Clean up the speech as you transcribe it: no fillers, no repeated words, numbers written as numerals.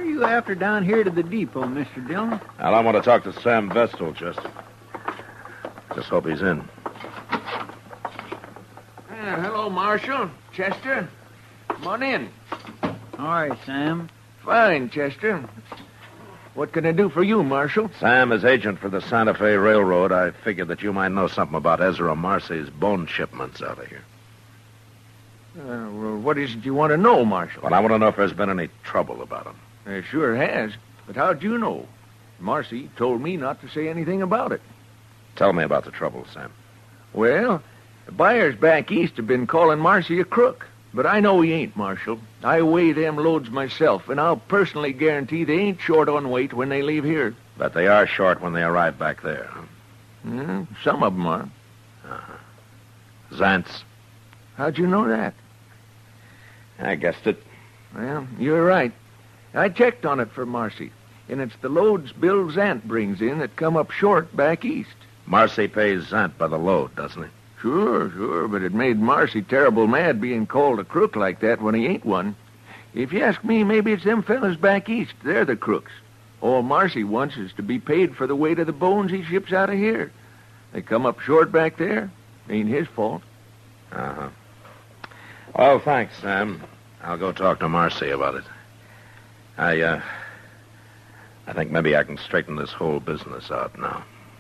are you after down here to the depot, Mr. Dillon? Well, I want to talk to Sam Vestal, Chester. Just hope he's in. Hello, Marshal. Chester. Come on in. All right, Sam. Fine, Chester. What can I do for you, Marshal? Sam is agent for the Santa Fe Railroad. I figured that you might know something about Ezra Marcy's bone shipments out of here. Well, what is it you want to know, Marshal? Well, I want to know if there's been any trouble about him. There sure has. But how'd you know? Marcy told me not to say anything about it. Tell me about the trouble, Sam. Well, the buyers back east have been calling Marcy a crook. But I know he ain't, Marshal. I weigh them loads myself, and I'll personally guarantee they ain't short on weight when they leave here. But they are short when they arrive back there, huh? Some of them are. Uh-huh. Zantz. How'd you know that? I guessed it. Well, you're right. I checked on it for Marcy, and it's the loads Bill Zant brings in that come up short back east. Marcy pays Zant by the load, doesn't he? Sure, but it made Marcy terrible mad being called a crook like that when he ain't one. If you ask me, maybe it's them fellas back east. They're the crooks. All Marcy wants is to be paid for the weight of the bones he ships out of here. They come up short back there. Ain't his fault. Uh-huh. Well, thanks, Sam. I'll go talk to Marcy about it. I think maybe I can straighten this whole business out now.